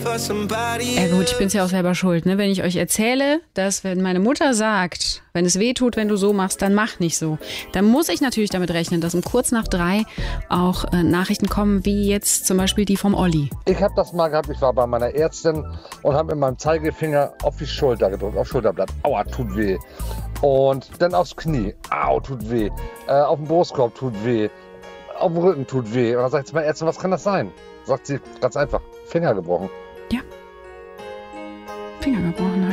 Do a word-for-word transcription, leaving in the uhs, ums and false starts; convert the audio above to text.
Ja gut, ich bin's ja auch selber schuld, ne? Wenn ich euch erzähle, dass wenn meine Mutter sagt, wenn es weh tut, wenn du so machst, dann mach nicht so. Dann muss ich natürlich damit rechnen, dass um kurz nach drei auch äh, Nachrichten kommen, wie jetzt zum Beispiel die vom Olli. Ich habe das mal gehabt, ich war bei meiner Ärztin und habe mit meinem Zeigefinger auf die Schulter gedrückt, auf Schulterblatt. Aua, tut weh. Und dann aufs Knie. Au, tut weh. Äh, auf dem Brustkorb tut weh. Auf dem Rücken tut weh. Und dann sagt sie meine Ärztin, was kann das sein? Sagt sie, ganz einfach, Finger gebrochen. Ja. Finger gebrochen